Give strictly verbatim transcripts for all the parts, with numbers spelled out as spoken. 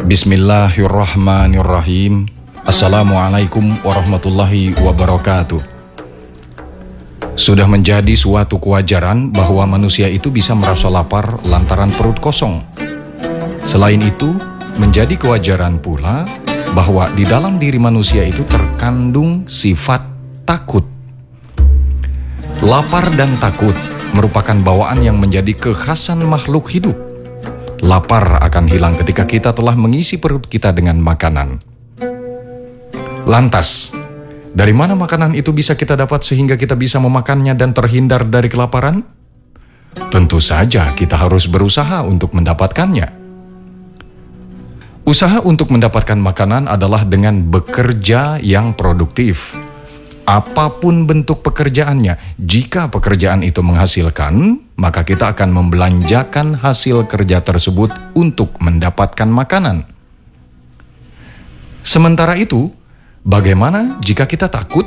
Bismillahirrahmanirrahim. Assalamualaikum warahmatullahi wabarakatuh. Sudah menjadi suatu kewajaran bahwa manusia itu bisa merasa lapar lantaran perut kosong. Selain itu, menjadi kewajaran pula bahwa di dalam diri manusia itu terkandung sifat takut. Lapar dan takut merupakan bawaan yang menjadi kekhasan makhluk hidup. Lapar akan hilang ketika kita telah mengisi perut kita dengan makanan. Lantas, dari mana makanan itu bisa kita dapat sehingga kita bisa memakannya dan terhindar dari kelaparan? Tentu saja kita harus berusaha untuk mendapatkannya. Usaha untuk mendapatkan makanan adalah dengan bekerja yang produktif. Apapun bentuk pekerjaannya, jika pekerjaan itu menghasilkan, maka kita akan membelanjakan hasil kerja tersebut untuk mendapatkan makanan. Sementara itu, bagaimana jika kita takut?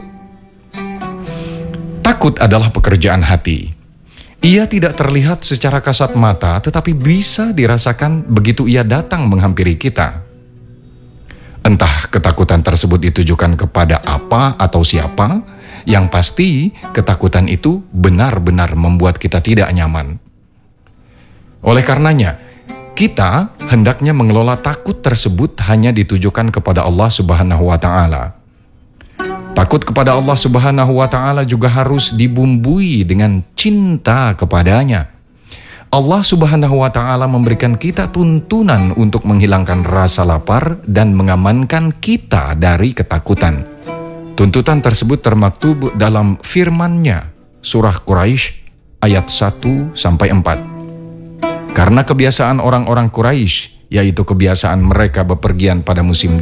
Takut adalah pekerjaan hati. Ia tidak terlihat secara kasat mata, tetapi bisa dirasakan begitu ia datang menghampiri kita. Entah ketakutan tersebut ditujukan kepada apa atau siapa, yang pasti ketakutan itu benar-benar membuat kita tidak nyaman. Oleh karenanya, kita hendaknya mengelola takut tersebut hanya ditujukan kepada Allah Subhanahu wa Ta'ala. Takut kepada Allah Subhanahu wa Ta'ala juga harus dibumbui dengan cinta kepadanya. Allah Subhanahu wa Ta'ala memberikan kita tuntunan untuk menghilangkan rasa lapar dan mengamankan kita dari ketakutan. Tuntutan tersebut termaktub dalam firman-Nya, surah Quraisy ayat satu sampai empat. Karena kebiasaan orang-orang Quraisy, yaitu kebiasaan mereka bepergian pada musim